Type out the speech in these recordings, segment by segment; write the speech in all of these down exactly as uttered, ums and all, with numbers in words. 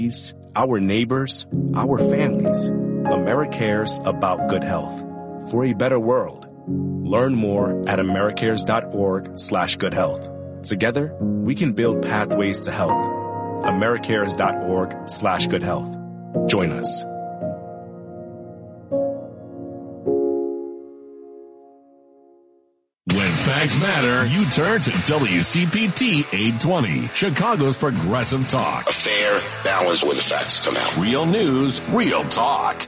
our neighbors, our families. AmeriCares about good health. For a better world. Learn more at americares.org slash good health. Together, we can build pathways to health. americares.org slash good health. Join us. When facts matter, you turn to W C P T eight twenty, Chicago's Progressive Talk. A fair balance where the facts come out. Real news, real talk.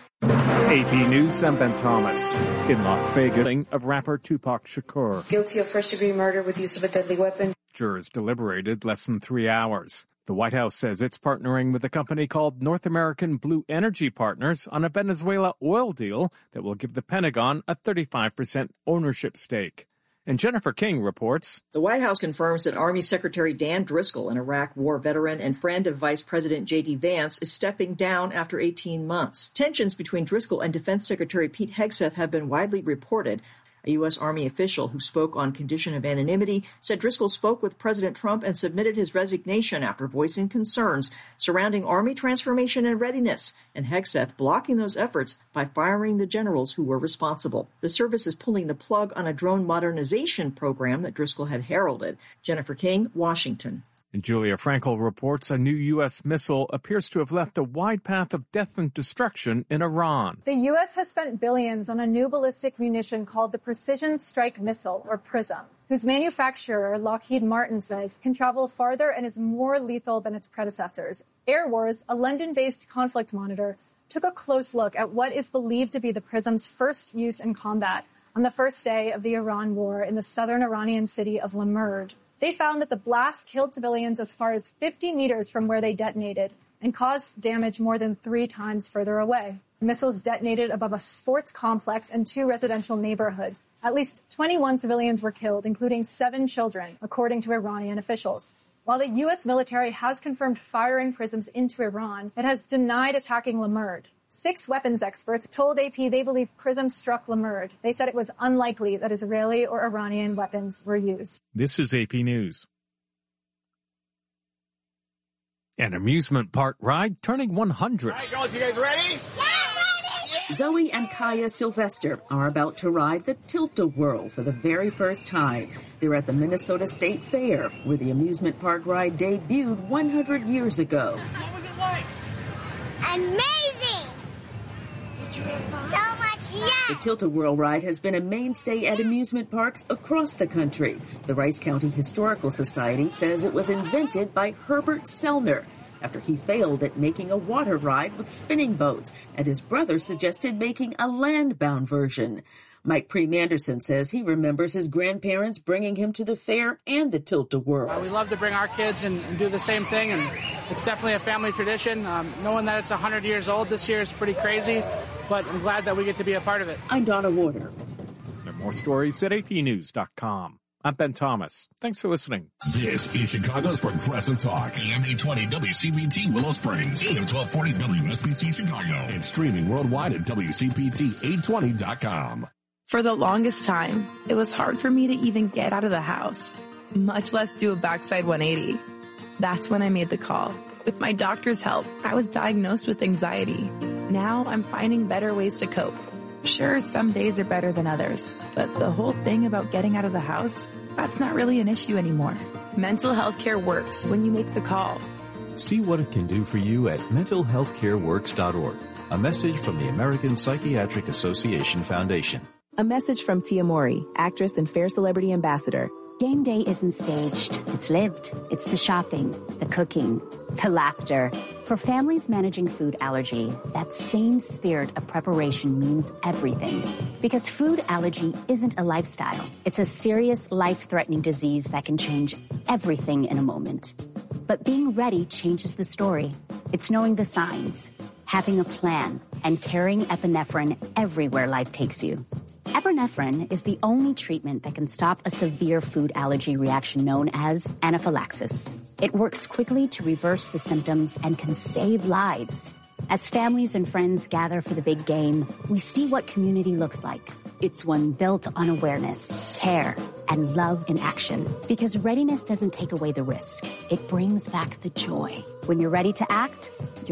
A P News, I'm Ben Thomas. In Las Vegas, of rapper Tupac Shakur. Guilty of first-degree murder with use of a deadly weapon. Jurors deliberated less than three hours. The White House says it's partnering with a company called North American Blue Energy Partners on a Venezuela oil deal that will give the Pentagon a thirty-five percent ownership stake. And Jennifer King reports. The White House confirms that Army Secretary Dan Driscoll, an Iraq war veteran and friend of Vice President J D. Vance, is stepping down after eighteen months. Tensions between Driscoll and Defense Secretary Pete Hegseth have been widely reported. A U S. Army official who spoke on condition of anonymity said Driscoll spoke with President Trump and submitted his resignation after voicing concerns surrounding Army transformation and readiness, and Hegseth blocking those efforts by firing the generals who were responsible. The service is pulling the plug on a drone modernization program that Driscoll had heralded. Jennifer King, Washington. And Julia Frankel reports a new U S missile appears to have left a wide path of death and destruction in Iran. The U S has spent billions on a new ballistic munition called the Precision Strike Missile, or PrSM, whose manufacturer, Lockheed Martin, says can travel farther and is more lethal than its predecessors. Air Wars, a London-based conflict monitor, took a close look at what is believed to be the PrSM's first use in combat on the first day of the Iran war in the southern Iranian city of Lamurd. They found that the blast killed civilians as far as fifty meters from where they detonated and caused damage more than three times further away. The missiles detonated above a sports complex and two residential neighborhoods. At least twenty-one civilians were killed, including seven children, according to Iranian officials. While the U S military has confirmed firing PrSMs into Iran, it has denied attacking Lamurd. Six weapons experts told A P they believe PrSM struck Lamurd. They said it was unlikely that Israeli or Iranian weapons were used. This is A P News. An amusement park ride turning one hundred. All right, girls, you guys ready? Yeah! Zoe and Kaya Sylvester are about to ride the Tilt-A-Whirl for the very first time. They're at the Minnesota State Fair, where the amusement park ride debuted one hundred years ago. What was it like? Amazing! So much fun! The Tilt-A-Whirl ride has been a mainstay at amusement parks across the country. The Rice County Historical Society says it was invented by Herbert Sellner after he failed at making a water ride with spinning boats, and his brother suggested making a land-bound version. Mike Preem Anderson says he remembers his grandparents bringing him to the fair and the Tilt-A-Whirl. Uh, we love to bring our kids and, and do the same thing, and it's definitely a family tradition. Um, knowing that it's one hundred years old this year is pretty crazy, but I'm glad that we get to be a part of it. I'm Donna Warner. There are more stories at A P news dot com. I'm Ben Thomas. Thanks for listening. This is Chicago's Progressive Talk. A M eight twenty W C B T Willow Springs. A M twelve forty W S B C Chicago. And streaming worldwide at W C P T eight twenty dot com. For the longest time, it was hard for me to even get out of the house, much less do a backside one eighty. That's when I made the call. With my doctor's help, I was diagnosed with anxiety. Now I'm finding better ways to cope. Sure, some days are better than others, but the whole thing about getting out of the house, that's not really an issue anymore. Mental health care works when you make the call. See what it can do for you at mental health care works dot org. A message from the American Psychiatric Association Foundation. A message from Tia Mori, actress and Fair Celebrity Ambassador. Game day isn't staged. It's lived. It's the shopping, the cooking, the laughter. For families managing food allergy, that same spirit of preparation means everything. Because food allergy isn't a lifestyle. It's a serious, life-threatening disease that can change everything in a moment. But being ready changes the story. It's knowing the signs, having a plan, and carrying epinephrine everywhere life takes you. Epinephrine is the only treatment that can stop a severe food allergy reaction known as anaphylaxis. It works quickly to reverse the symptoms and can save lives. As families and friends gather for the big game, we see what community looks like. It's one built on awareness, care, and love in action. Because readiness doesn't take away the risk. It brings back the joy. When you're ready to act,